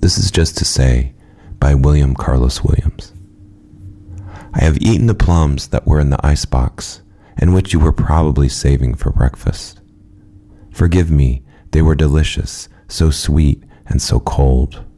This is just to say, by William Carlos Williams. I have eaten the plums that were in the icebox, and which you were probably saving for breakfast. Forgive me, they were delicious, so sweet and so cold.